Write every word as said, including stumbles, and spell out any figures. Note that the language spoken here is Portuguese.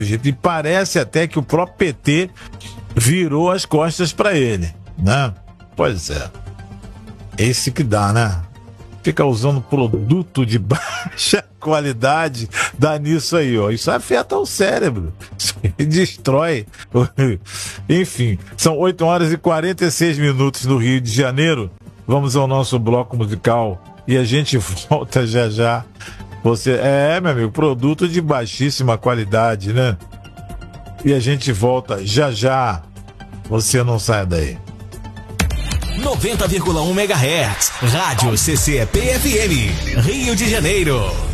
E parece até que o próprio P T virou as costas para ele, né? Pois é. Esse que dá, né? Fica usando produto de baixa qualidade, dá nisso aí, ó. Isso afeta o cérebro. Isso destrói. Enfim, são oito horas e quarenta e seis minutos no Rio de Janeiro. Vamos ao nosso bloco musical e a gente volta já já. Você é, meu amigo, produto de baixíssima qualidade, né? E a gente volta já já. Você não sai daí. noventa vírgula um megahertz, Rádio C C P F M, Rio de Janeiro.